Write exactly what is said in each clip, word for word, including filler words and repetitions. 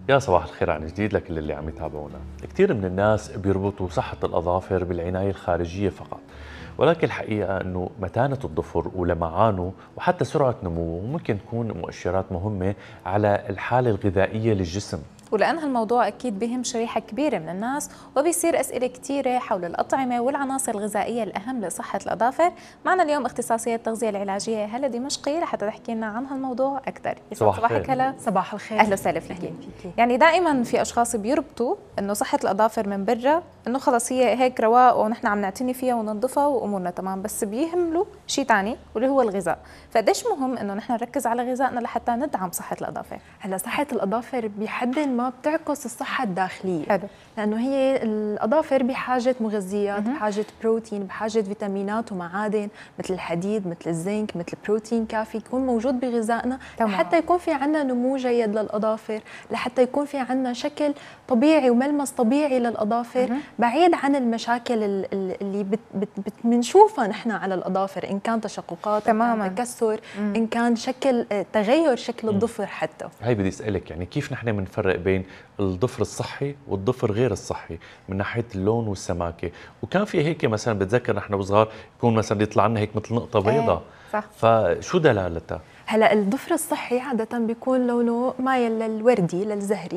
يا صباح الخير عن جديد لكل اللي عم يتابعونا. كثير من الناس بيربطوا صحة الأظافر بالعناية الخارجية فقط، ولكن الحقيقة أنه متانة الظفر ولمعانه وحتى سرعة نموه ممكن تكون مؤشرات مهمة على الحالة الغذائية للجسم. ولأن هالموضوع أكيد بهم شريحة كبيرة من الناس وبيصير أسئلة كثيرة حول الأطعمة والعناصر الغذائية الأهم لصحة الأظافر. معنا اليوم اختصاصية التغذية العلاجية هلا دمشقي لحتى تحكي لنا عن هالموضوع أكثر. صباح صباحك هلا. صباح الخير. أهلا وسهلا فيكي. يعني دائما في أشخاص بيربطوا إنه صحة الأظافر من برا إنه خلص هي هيك رواق ونحن عم نعتني فيها وننظفها وأمورنا تمام، بس بيهملوا شيء ثاني واللي هو الغذاء. فقديش مهم إنه نحن نركز على غذائنا لحتى ندعم صحة الأظافر؟ هلا صحة الأظافر بحد ما بتعكس الصحة الداخلية. حلو. لأنه هي الأظافر بحاجة مغذيات، بحاجة بروتين، بحاجة فيتامينات ومعادن مثل الحديد، مثل الزنك، مثل بروتين كافي يكون موجود بغذائنا لحتى يكون في عنا نمو جيد للأظافر، لحتى يكون في عنا شكل طبيعي وملمس طبيعي للأظافر بعيد عن المشاكل اللي بت بت بت بنشوفها نحن على الأظافر، إن كان تشققات، تماما، إن كان تكسر، مم. إن كان شكل تغير شكل الظفر. حتى هاي بدي أسألك، يعني كيف نحن بنفرق بين الظفر الصحي والظفر غير الصحي من ناحية اللون والسماكة؟ وكان في هيك مثلا بتذكر نحن وصغار يكون مثلا يطلع لنا هيك مثل نقطة بيضاء. ايه صح. فشو دلالتها؟ هلا الظفر الصحي عادة بيكون لونه مايل للوردي للزهري،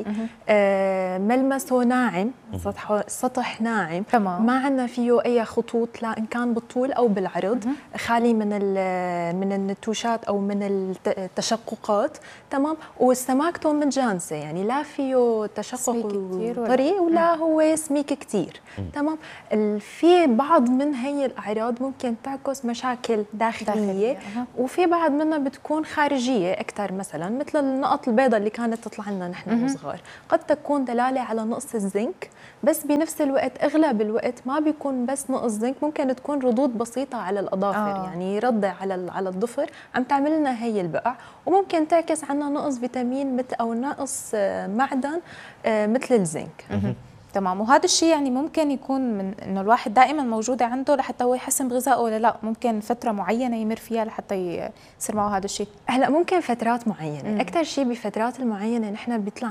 آه ملمسه ناعم، سطح سطح ناعم، تمام. ما عندنا فيه اي خطوط لا ان كان بالطول او بالعرض، مه. خالي من من النتوشات او من التشققات، تمام. وسماكته متجانسه، يعني لا فيه تشقق طري ولا مه. هو سميك كثير، تمام. في بعض من هي الاعراض ممكن تعكس مشاكل داخليه, داخلية. وفي بعض منها بتكون خارجيه اكثر، مثلا مثل النقط البيضاء اللي كانت تطلع لنا نحن وصغار، قد تكون دلاله على نقص الزنك، بس بنفس الوقت اغلب الوقت ما بيكون بس نقص زنك، ممكن تكون ردود بسيطه على الاظافر، آه. يعني رده على على الظفر عم تعمل لنا هي البقع، وممكن تعكس عنا نقص فيتامين مثل او نقص معدن مثل الزنك. تمام. وهذا الشيء يعني ممكن يكون من انه الواحد دائما موجوده عنده لحتى هو يحسن بغذائه، ولا لا ممكن فتره معينه يمر فيها لحتى يصير معه هذا الشيء؟ هلا ممكن فترات معينه، اكثر شيء بفترات المعينه نحن بيطلع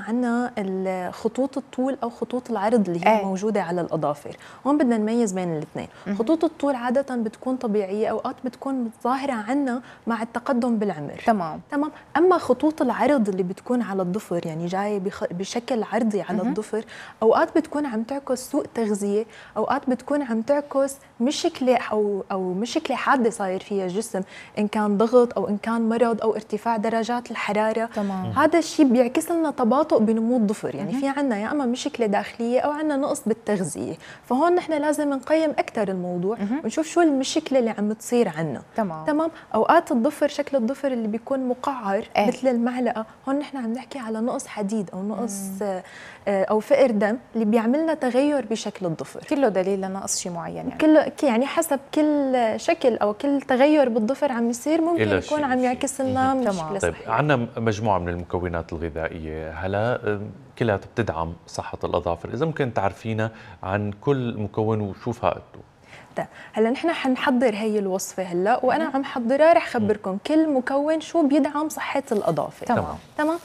عنا خطوط الطول او خطوط العرض اللي هي ايه؟ موجوده على الاظافر. هون بدنا نميز بين الاثنين. خطوط الطول عاده بتكون طبيعيه، اوقات بتكون ظاهره عنا مع التقدم بالعمر، تمام تمام. اما خطوط العرض اللي بتكون على الظفر، يعني جايه بشكل عرضي على الظفر، اوقات بتكون عم تعكس سوء تغذيه، اوقات بتكون عم تعكس مشكله او او مشكله حاده صاير فيها الجسم، ان كان ضغط او ان كان مرض او ارتفاع درجات الحراره. تمام. هذا الشيء بيعكس لنا تباطؤ بنمو الظفر، يعني في عندنا يا اما مشكله داخليه او عندنا نقص بالتغذيه، فهون نحن لازم نقيم اكثر الموضوع ونشوف شو المشكله اللي عم تصير عنا. تمام تمام. اوقات الظفر شكل الظفر اللي بيكون مقعر اه. مثل المعلقه، هون نحن عم نحكي على نقص حديد او نقص آه او فقر دم اللي بيعمل لنا تغير بشكل الظفر. كله دليل لنقص شيء معين، يعني كله يعني حسب كل شكل او كل تغير بالظفر عم يصير ممكن يكون عم يعكس لنا مشكله. طيب عندنا مجموعه من المكونات الغذائيه هلا كلها بتدعم صحه الاظافر، اذا ممكن تعرفينا عن كل مكون وشو فائدته؟ طيب هلا نحن حنحضر هي الوصفه هلا، وانا عم حضرها رح خبركم كل مكون شو بيدعم صحه الاظافر. تمام تمام.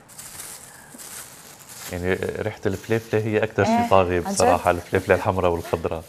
يعني ريحه الفليفله هي اكثر شيء اه طاغي بصراحه، الفليفله الحمراء والخضراء.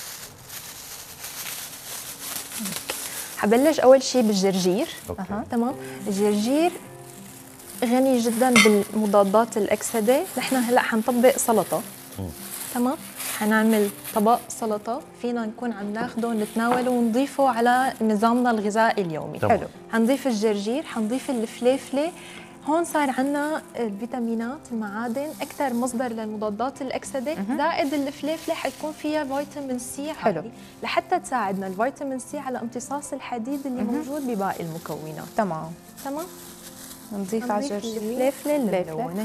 حبلش اول شيء بالجرجير. أه. تمام. الجرجير غني جدا بالمضادات الاكسده، نحن هلا حنطبق سلطه. م. تمام. حنعمل طبق سلطه فينا نكون عم ناخده نتناوله ونضيفه على نظامنا الغذائي اليومي. تمام. حلو. حنضيف الجرجير، حنضيف الفليفله، هون صار عندنا الفيتامينات، المعادن، اكثر مصدر للمضادات الاكسده، زائد الفليفله حيكون فيها فيتامين سي عالي لحتى تساعدنا الفيتامين سي على امتصاص الحديد اللي مه. موجود بباقي المكونات. تمام تمام. نضيف على الجرجير الفليفله الملونه.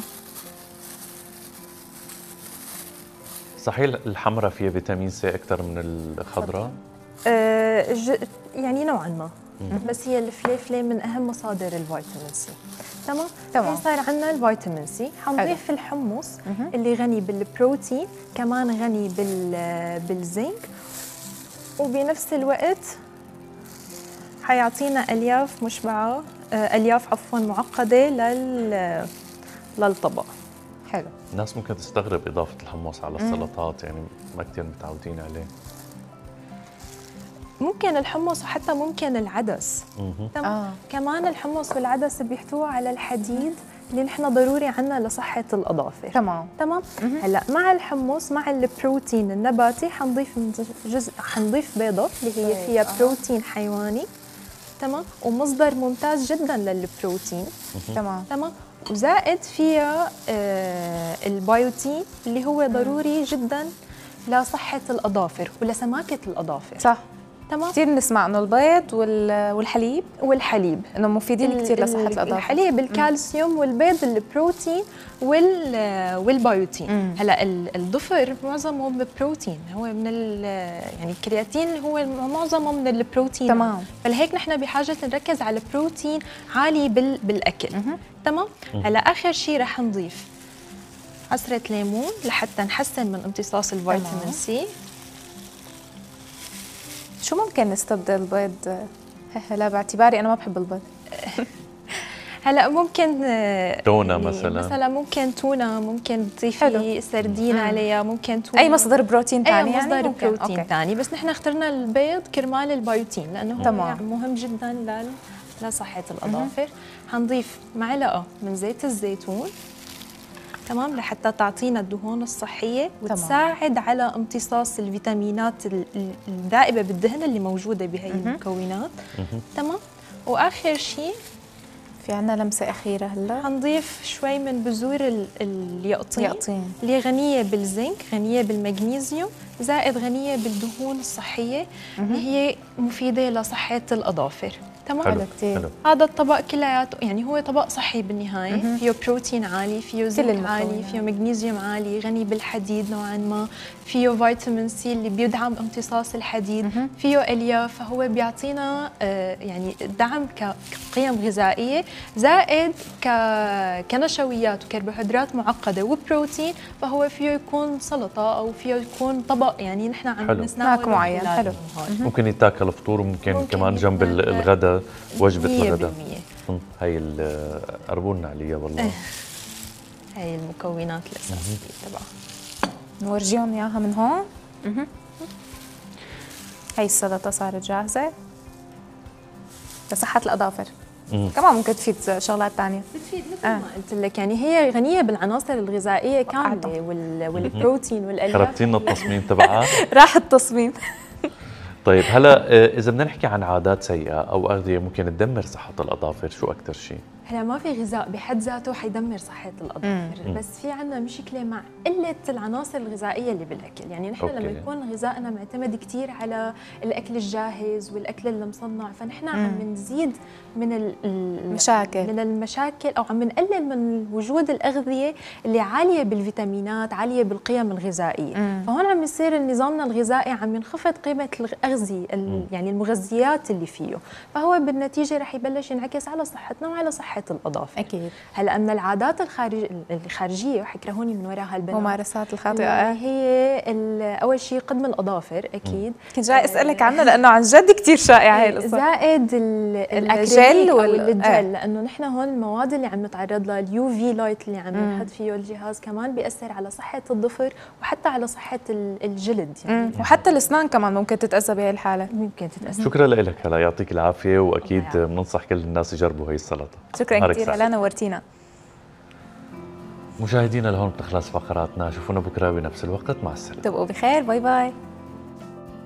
صحيح الحمراء فيها فيتامين سي اكثر من الخضراء؟ آه يعني نوعا ما، مم. بس هي الفليفله من اهم مصادر الفيتامين سي. تمام. تمام. صار عندنا الفيتامين سي، حنضيف الحمص مم. اللي غني بالبروتين، كمان غني بال بالزنك، وبنفس الوقت حيعطينا الياف مشبعه، الياف عفوا معقده لل للطبق. حلو. الناس ممكن تستغرب اضافه الحمص على السلطات، يعني ما كثير متعودين عليه. ممكن الحمص وحتى ممكن العدس. تمام. آه. كمان الحمص والعدس بيحتووا على الحديد اللي نحن ضروري عنا لصحة الأظافر. تمام. تمام. هلا مع الحمص مع البروتين النباتي حنضيف جزء حنضيف بيضة اللي هي فيها آه. بروتين حيواني. تمام. ومصدر ممتاز جدا للبروتين. تمام. تمام. وزائد فيها آه البيوتين اللي هو ضروري جدا لصحة الأظافر ولسماكة الأظافر. صح. تمام. كثير بنسمع انه البيض وال- والحليب والحليب انه مفيدين كثير لصحه الاظافر. الحليب الكالسيوم والبيض البروتين وال والبيوتين. هلا الظفر معظمه ببروتين، هو من يعني الكرياتين هو معظمه من البروتين. تمام. فلهيك نحن بحاجه نركز على البروتين عالي بال بالاكل. تمام. هلا اخر شيء رح نضيف عصره ليمون لحتى نحسن من امتصاص الفيتامين سي. شو ممكن نستبدل البيض؟ هلا باعتباري انا ما بحب البيض. هلا ممكن تونه يعني مثلا مثلا ممكن تونه، ممكن تضيفي سردين عليها، ممكن تونه. اي مصدر بروتين ثاني اي مصدر يعني بروتين ثاني، بس نحن اخترنا البيض كرمال البيوتين لانه تمام. هو مهم جدا لل لصحه الاظافر. حنضيف معلقه من زيت الزيتون. تمام. لحتى تعطينا الدهون الصحيه وتساعد على امتصاص الفيتامينات الذائبه بالدهن اللي موجوده بهي المكونات. تمام. واخر شيء في عنا لمسه اخيره هلا حنضيف شوي من بذور ال- اليقطين يقطين اللي غنيه بالزنك، غنيه بالمغنيسيوم، زائد غنيه بالدهون الصحيه اللي هي مفيده لصحه الاظافر. تمام. حلو كثير. حلو. هذا الطبق كلياته يعني هو طبق صحي بالنهايه، فيه بروتين عالي، فيه زنك عالي، فيه مغنيسيوم عالي، غني بالحديد نوعا ما، فيه فيتامين سي اللي بيدعم امتصاص الحديد، فيه الياف، فهو بيعطينا آه يعني دعم كقيم غذائيه، زائد ك كنشويات وكربوهيدرات معقده وبروتين، فهو فيه يكون سلطه او فيه يكون طبق يعني نحن عم نتناوله سناك معين. حلو. ممكن يتاكل فطور وممكن ممكن كمان جنب ال- الغداء وجبه مية الغداء. بالمية. مم. هي ال- قربولنا عليها والله. هاي المكونات الاساسيه تبعها. نورجيهم اياها من هون. هي السلطه صارت جاهزه لصحه الاظافر. مم. كمان ممكن تفيد شغلات ثانيه. بتفيد مثل ما قلت لك، يعني هي غنيه بالعناصر الغذائيه كامله وال... والبروتين والالياف. خربتي لنا التصميم تبعها. راح التصميم. طيب هلا آه، اذا بدنا نحكي عن عادات سيئه او اغذيه ممكن تدمر صحه الاظافر، شو اكثر شيء؟ هلا ما في غذاء بحد ذاته حيدمر صحة الأظافر، بس في عنا مشكلة مع قلة العناصر الغذائية اللي بالأكل، يعني نحن أوكي. لما يكون غذائنا معتمد كثير على الأكل الجاهز والأكل اللي مصنع، فنحن عم نزيد من ال- ال- مشاكل. من المشاكل أو عم نقلل من وجود الأغذية اللي عالية بالفيتامينات، عالية بالقيم الغذائية. مم. فهون عم يصير نظامنا الغذائي عم ينخفض قيمة الأغذية ال- يعني المغذيات اللي فيه، فهو بالنتيجة رح يبلش ينعكس على صحتنا وعلى صحة الأظافر. اكيد. هلا من العادات الخارج الخارجيه وحكرهوني من وراها البنات ممارسات الخاطئه. هي ال- اول شيء قدم الاظافر اكيد. كنت جاي اسالك عنه لانه عن جد كثير شائعه هي القصه. زائد ال- الجل الاكريليك او وال- الجل، آه. لانه نحن هون المواد اللي عم نتعرض لها، اليو في لايت اللي عم ينحط فيه الجهاز كمان بياثر على صحه الظفر وحتى على صحه ال- الجلد يعني. مم. وحتى الاسنان كمان ممكن تتاذى بهي الحاله. ممكن تتاثر. شكرا لك هلا، يعطيك العافيه، واكيد الله بننصح كل الناس يجربوا هي السلطه. شكرا نهارك كثير سعيد. هلا نورتينا. مشاهدينا لهون بتخلص فقراتنا، شوفونا بكره بنفس الوقت، مع السلامه. تبقوا بخير. باي باي.